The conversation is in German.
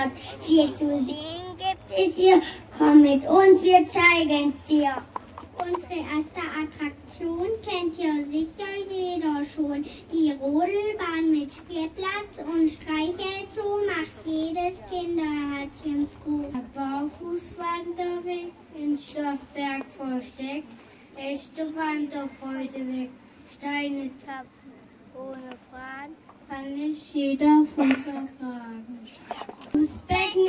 Viel zu sehen gibt es hier. Komm mit uns, wir zeigen es dir. Unsere erste Attraktion kennt ja sicher jeder schon. Die Rodelbahn mit Spielplatz und Streichelzoo macht jedes Kinderherzchen froh. Der Barfußwanderweg in Schlossberg versteckt, echte Wanderfreude weg. Steine zapfen ohne Fragen, kann nicht jeder von vertragen. Das Becken